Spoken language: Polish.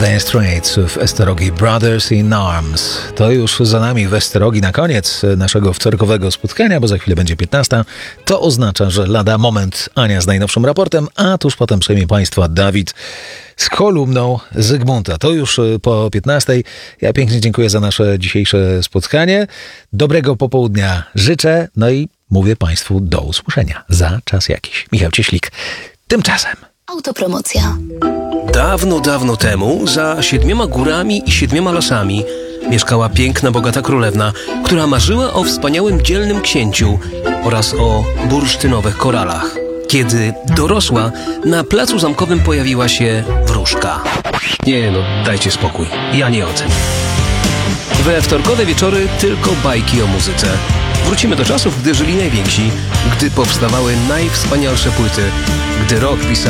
Dire Straits w Esterogi Brothers in Arms. To już za nami w Esterogi na koniec naszego wtorkowego spotkania, bo za chwilę będzie 15. To oznacza, że lada moment Ania z najnowszym raportem, a tuż potem przejmie Państwa Dawid z kolumną Zygmunta. To już po 15. Ja pięknie dziękuję za nasze dzisiejsze spotkanie. Dobrego popołudnia życzę, no i mówię Państwu do usłyszenia za czas jakiś. Michał Cieślik. Tymczasem autopromocja. Dawno, dawno temu, za 7 górami i 7 lasami, mieszkała piękna, bogata królewna, która marzyła o wspaniałym, dzielnym księciu oraz o bursztynowych koralach. Kiedy dorosła, na placu zamkowym pojawiła się wróżka. Nie no, dajcie spokój, ja nie o tym. We wtorkowe wieczory tylko bajki o muzyce. Wrócimy do czasów, gdy żyli najwięksi, gdy powstawały najwspanialsze płyty, gdy rock pisał